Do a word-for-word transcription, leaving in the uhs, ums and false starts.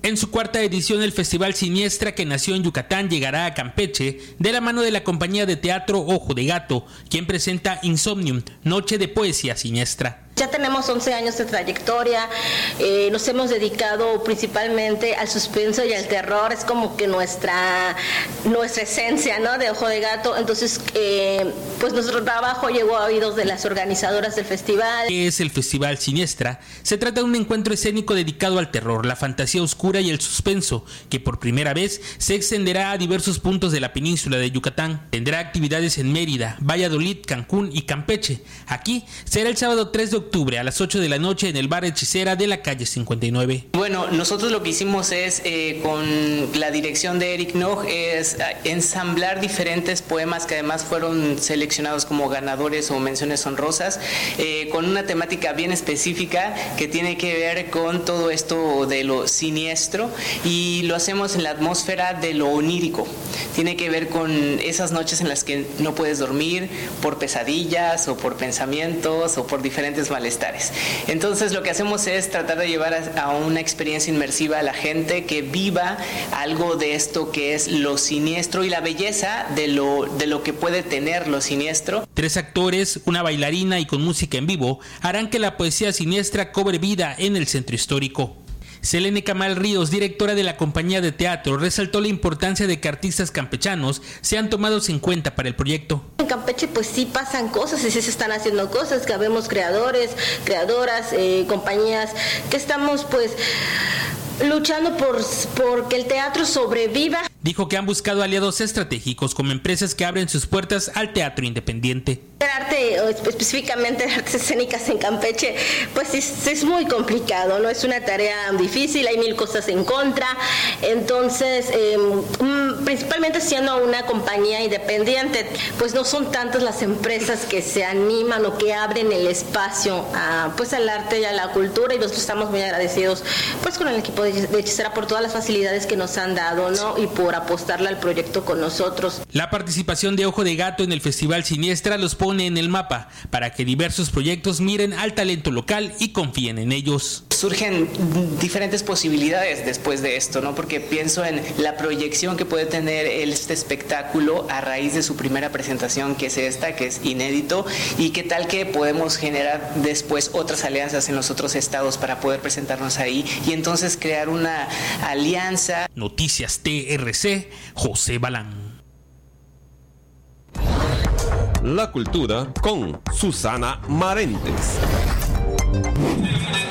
En su cuarta edición, el Festival Siniestra, que nació en Yucatán, llegará a Campeche de la mano de la compañía de teatro Ojo de Gato, quien presenta Insomnium, Noche de Poesía Siniestra. Ya tenemos once años de trayectoria, eh, nos hemos dedicado principalmente al suspenso y al terror, es como que nuestra, nuestra esencia, ¿no?, de Ojo de Gato. Entonces, eh, pues nuestro trabajo llegó a oídos de las organizadoras del festival. ¿Qué es el Festival Siniestra? Se trata de un encuentro escénico dedicado al terror, la fantasía oscura y el suspenso, que por primera vez se extenderá a diversos puntos de la península de Yucatán. Tendrá actividades en Mérida, Valladolid, Cancún y Campeche. Aquí será el sábado tres de octubre a las ocho de la noche en el bar Hechicera de la calle cincuenta y nueve. Bueno, nosotros lo que hicimos es, eh, con la dirección de Eric Nog, es ensamblar diferentes poemas que además fueron seleccionados como ganadores o menciones honrosas, eh, con una temática bien específica que tiene que ver con todo esto de lo siniestro, y lo hacemos en la atmósfera de lo onírico. Tiene que ver con esas noches en las que no puedes dormir por pesadillas o por pensamientos o por diferentes malestares. Entonces lo que hacemos es tratar de llevar a, a una experiencia inmersiva a la gente que viva algo de esto que es lo siniestro y la belleza de lo, de lo que puede tener lo siniestro. Tres actores, una bailarina y con música en vivo harán que la poesía siniestra cobre vida en el centro histórico. Selene Camal Ríos, directora de la compañía de teatro, resaltó la importancia de que artistas campechanos sean tomados en cuenta para el proyecto. En Campeche pues sí pasan cosas y sí se están haciendo cosas, que habemos creadores, creadoras, eh, compañías que estamos pues luchando por, por que el teatro sobreviva. Dijo que han buscado aliados estratégicos como empresas que abren sus puertas al teatro independiente. El arte, específicamente artes escénicas en Campeche, pues es, es muy complicado, ¿no? Es una tarea difícil, hay mil cosas en contra. Entonces, eh, principalmente siendo una compañía independiente, pues no son tantas las empresas que se animan o que abren el espacio a, pues al arte y a la cultura, y nosotros estamos muy agradecidos pues con el equipo de Hechicera por todas las facilidades que nos han dado, ¿no?, y por apostarle al proyecto con nosotros. La participación de Ojo de Gato en el Festival Siniestra los pone en el mapa para que diversos proyectos miren al talento local y confíen en ellos. Surgen diferentes posibilidades después de esto, ¿no? Porque pienso en la proyección que puede tener este espectáculo a raíz de su primera presentación, que es esta, que es inédito, y qué tal que podemos generar después otras alianzas en los otros estados para poder presentarnos ahí y entonces crear una alianza. Noticias T R C, José Balán. La cultura con Susana Marentes.